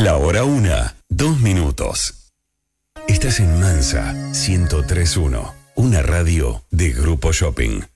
La hora 1, 2 minutos. Estás en Mansa 103.1, una radio de Grupo Shopping.